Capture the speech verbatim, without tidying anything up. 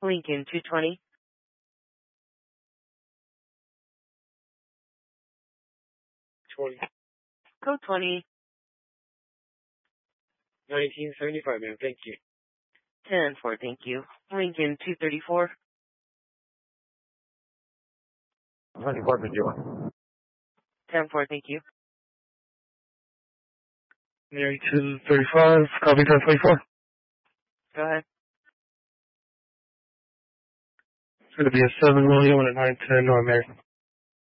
Lincoln two twenty. twenty. Code twenty. nineteen seventy-five, ma'am. Thank you. ten four, thank you. Lincoln two thirty-four. twenty-four fifty-one. ten four, thank you. Mary two thirty-five, copy ten twenty-four. Go ahead. It's going to be a seven Romeo and a nine ten North Mary.